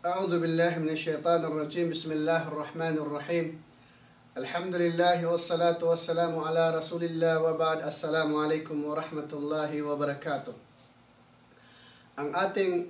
أعوذ بالله من الشيطان الرجيم. بسم الله الرحمن الرحيم. الحمد لله والصلاة والسلام على رسول الله وبعد. Assalamu alaikum wa rahmatullahi wa barakatuh. Ang ating